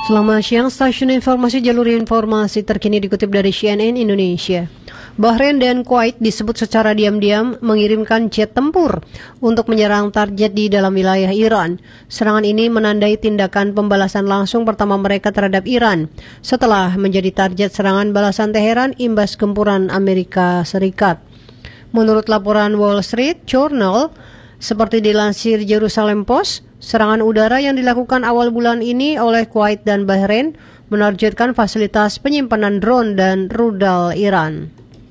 Selamat siang, stasiun informasi jalur informasi terkini dikutip dari CNN Indonesia. Bahrain dan Kuwait disebut secara diam-diam mengirimkan jet tempur untuk menyerang target di dalam wilayah Iran. Serangan ini menandai tindakan pembalasan langsung pertama mereka terhadap Iran setelah menjadi target serangan balasan Teheran imbas gempuran Amerika Serikat. Menurut laporan Wall Street Journal, seperti dilansir Jerusalem Post, serangan udara yang dilakukan awal bulan ini oleh Kuwait dan Bahrain menargetkan fasilitas penyimpanan drone dan rudal Iran.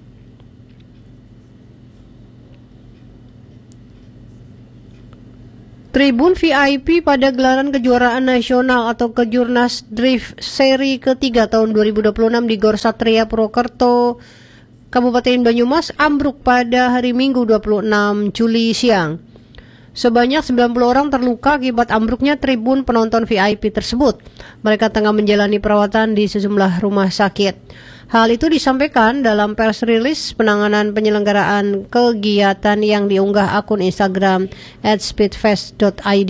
Tribun VIP pada gelaran kejuaraan nasional atau Kejurnas Drift seri ketiga tahun 2026 di Gor Satria Purwokerto, Kabupaten Banyumas ambruk pada hari Minggu 26 Juli siang. Sebanyak 90 orang terluka akibat ambruknya tribun penonton VIP tersebut. Mereka tengah menjalani perawatan di sejumlah rumah sakit. Hal itu disampaikan dalam press release penanganan penyelenggaraan kegiatan yang diunggah akun Instagram @speedfest.id.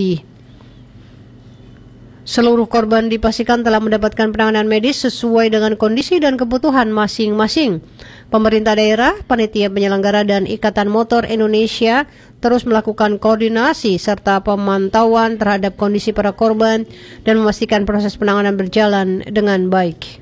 Seluruh korban dipastikan telah mendapatkan penanganan medis sesuai dengan kondisi dan kebutuhan masing-masing. Pemerintah daerah, panitia penyelenggara dan Ikatan Motor Indonesia terus melakukan koordinasi serta pemantauan terhadap kondisi para korban dan memastikan proses penanganan berjalan dengan baik.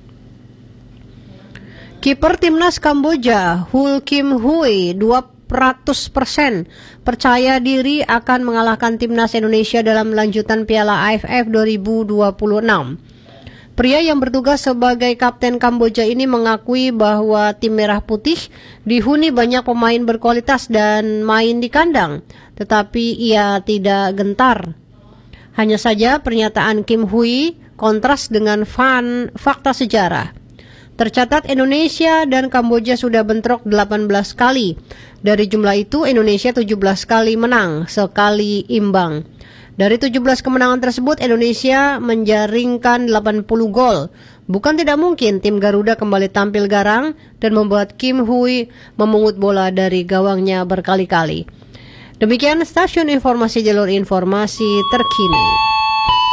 Kiper timnas Kamboja, Hul Kim Hui, 200% percaya diri akan mengalahkan timnas Indonesia dalam lanjutan Piala AFF 2026. Pria yang bertugas sebagai kapten Kamboja ini mengakui bahwa tim Merah Putih dihuni banyak pemain berkualitas dan main di kandang, tetapi ia tidak gentar. Hanya saja pernyataan Kim Hui kontras dengan fakta sejarah. Tercatat Indonesia dan Kamboja sudah bentrok 18 kali. Dari jumlah itu Indonesia 17 kali menang, sekali imbang. Dari 17 kemenangan tersebut Indonesia menjaringkan 80 gol. Bukan tidak mungkin tim Garuda kembali tampil garang dan membuat Kim Hui memungut bola dari gawangnya berkali-kali. Demikian stasiun informasi jalur informasi terkini.